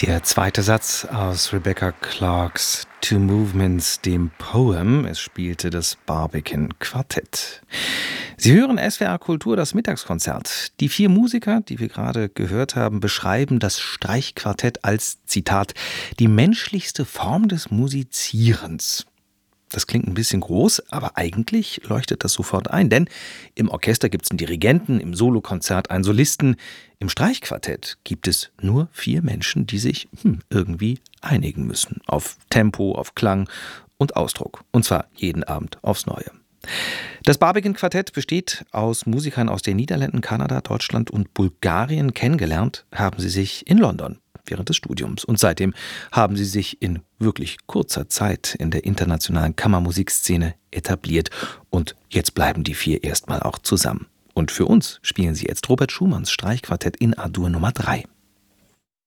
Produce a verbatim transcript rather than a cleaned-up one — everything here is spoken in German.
Der zweite Satz aus Rebecca Clarks Two Movements, dem Poem. Es spielte das Barbican Quartett. Sie hören S W R Kultur, das Mittagskonzert. Die vier Musiker, die wir gerade gehört haben, beschreiben das Streichquartett als, Zitat, die menschlichste Form des Musizierens. Das klingt ein bisschen groß, aber eigentlich leuchtet das sofort ein. Denn im Orchester gibt es einen Dirigenten, im Solokonzert einen Solisten. Im Streichquartett gibt es nur vier Menschen, die sich hm, irgendwie einigen müssen. Auf Tempo, auf Klang und Ausdruck. Und zwar jeden Abend aufs Neue. Das Barbican Quartett besteht aus Musikern aus den Niederlanden, Kanada, Deutschland und Bulgarien. Kennengelernt haben sie sich in London während des Studiums. Und seitdem haben sie sich in wirklich kurzer Zeit in der internationalen Kammermusikszene etabliert. Und jetzt bleiben die vier erstmal auch zusammen. Und für uns spielen sie jetzt Robert Schumanns Streichquartett in A-Dur Nummer drei.